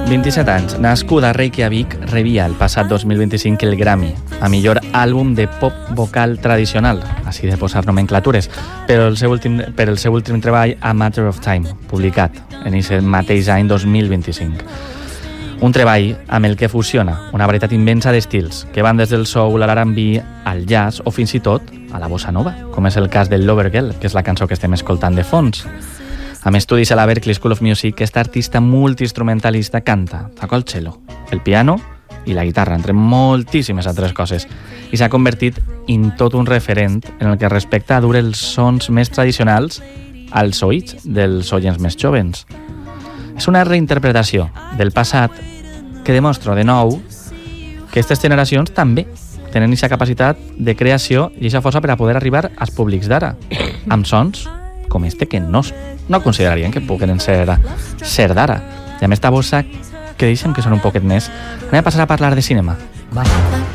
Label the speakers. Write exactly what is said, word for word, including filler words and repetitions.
Speaker 1: vint-i-set anys, nascuda a Reykjavik, rebia el passat dos mil vint-i-cinc el Grammy a millor àlbum de pop vocal tradicional, així de posar nomenclatures, per el seu últim, per el seu últim treball A Matter of Time, publicat en aquest mateix any dos mil vint-i-cinc. Un treball amb el que fusiona una varietat immensa d'estils, que van des del soul a l'R and B, al jazz o fins i tot a la bossa nova, com és el cas del Lover Girl, que és la cançó que estem escoltant de fons. Amb estudis a la Berklee School of Music, aquesta artista multiinstrumentalista canta, toca el cello, el piano i la guitarra, entre moltíssimes altres coses, i s'ha convertit en tot un referent en el que respecta a dur els sons més tradicionals als oïts dels oients més jovens. És una reinterpretació del passat que demostra de nou que aquestes generacions també tenen aquesta capacitat de creació i aquesta força per a poder arribar als públics d'ara, amb sons com este que no, no considerarien que puguen ser, ser d'ara. I amb esta bossa que deixem que són un poquet més, anem a passar a parlar de cinema. Va.